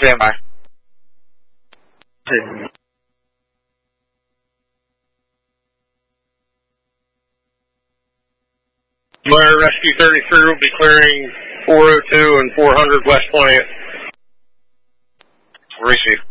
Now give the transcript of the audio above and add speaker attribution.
Speaker 1: Stand by.
Speaker 2: Meyer Rescue 33 will be clearing 402 and 400 West 20th.
Speaker 1: Receive.